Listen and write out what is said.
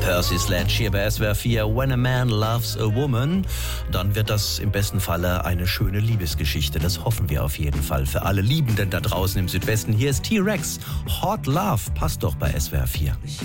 Percy Sledge hier bei SWR 4. When a Man Loves a Woman, dann wird das im besten Falle eine schöne Liebesgeschichte. Das hoffen wir auf jeden Fall für alle Liebenden da draußen im Südwesten. Hier ist T-Rex. Hot Love passt doch bei SWR 4.